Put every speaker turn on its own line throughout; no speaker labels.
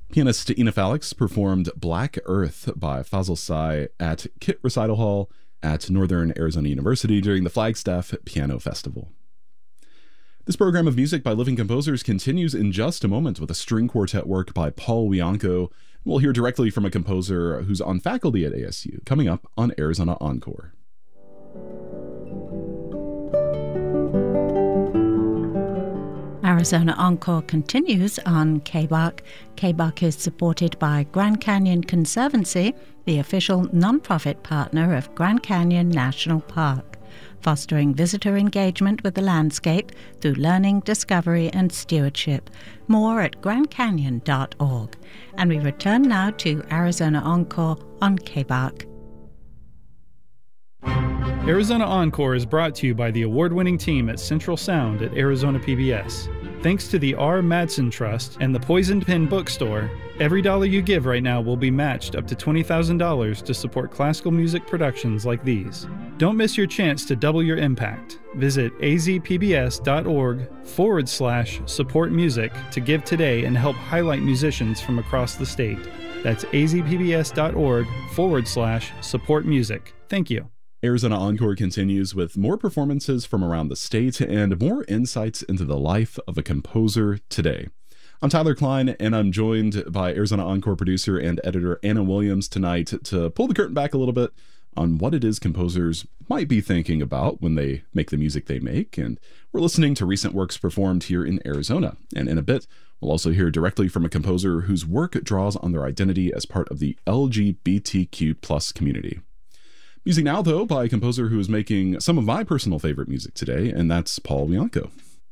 Pianist Ina Falix performed Black Earth by Fazil Say at Kit Recital Hall at Northern Arizona University during the Flagstaff Piano Festival. This program of music by living composers continues in just a moment with a string quartet work by Paul Wianco. We'll hear directly from a composer who's on faculty at ASU, coming up on Arizona Encore.
Arizona Encore continues on KBAQ. KBAQ is supported by Grand Canyon Conservancy, the official nonprofit partner of Grand Canyon National Park, fostering visitor engagement with the landscape through learning, discovery, and stewardship. More at grandcanyon.org. And we return now to Arizona Encore on KBAQ.
Arizona Encore is brought to you by the award-winning team at Central Sound at Arizona PBS. Thanks to the R. Madsen Trust and the Poisoned Pen Bookstore, every dollar you give right now will be matched up to $20,000 to support classical music productions like these. Don't miss your chance to double your impact. Visit azpbs.org/support music to give today and help highlight musicians from across the state. That's azpbs.org/support music. Thank you.
Arizona Encore continues with more performances from around the state and more insights into the life of a composer today. I'm Tyler Klein, and I'm joined by Arizona Encore producer and editor Anna Williams tonight to pull the curtain back a little bit on what it is composers might be thinking about when they make the music they make. And we're listening to recent works performed here in Arizona. And in a bit, we'll also hear directly from a composer whose work draws on their identity as part of the LGBTQ+ community. Music now, though, by a composer who is making some of my personal favorite music today, and that's Paul Wianco.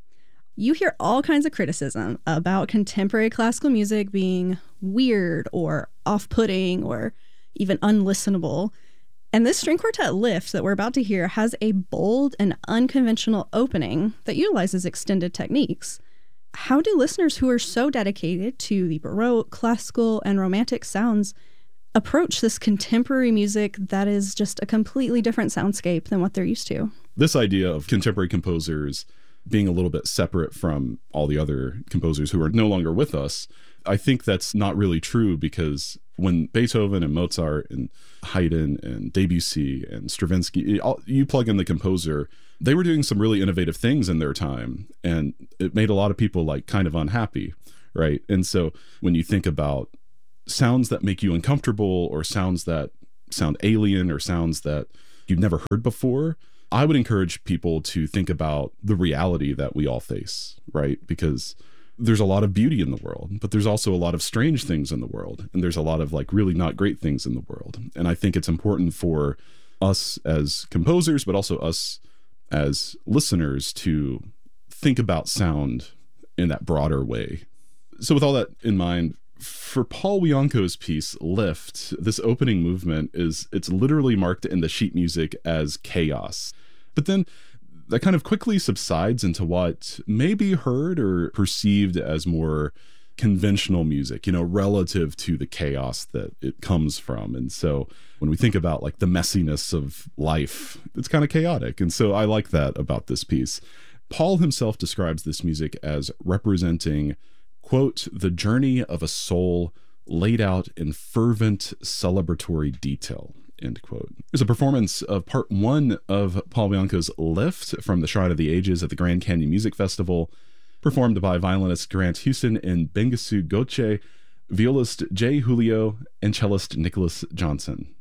You hear all kinds of criticism about contemporary classical music being weird or off-putting or even unlistenable. And this string quartet lift that we're about to hear has a bold and unconventional opening that utilizes extended techniques. How do listeners who are so dedicated to the Baroque, classical, and romantic sounds approach this contemporary music that is just a completely different soundscape than what they're used to?
This idea of contemporary composers being a little bit separate from all the other composers who are no longer with us, I think that's not really true, because when Beethoven and Mozart and Haydn and Debussy and Stravinsky, you plug in the composer, they were doing some really innovative things in their time, and it made a lot of people like kind of unhappy, right? And so when you think about sounds that make you uncomfortable, or sounds that sound alien, or sounds that you've never heard before, I would encourage people to think about the reality that we all face, right? Because there's a lot of beauty in the world, but there's also a lot of strange things in the world. And there's a lot of like really not great things in the world. And I think it's important for us as composers, but also us as listeners, to think about sound in that broader way. So with all that in mind, for Paul Wianco's piece, Lift, this opening movement it's literally marked in the sheet music as chaos. But then that kind of quickly subsides into what may be heard or perceived as more conventional music, relative to the chaos that it comes from. And so when we think about like the messiness of life, it's kind of chaotic. And so I like that about this piece. Paul himself describes this music as representing, quote, the journey of a soul laid out in fervent celebratory detail, end quote. There's a performance of part one of Paul Wianco's Lift from the Shrine of the Ages at the Grand Canyon Music Festival, performed by violinist Grant Houston and Bengisu Goche, violist Jay Julio, and cellist Nicholas Johnson.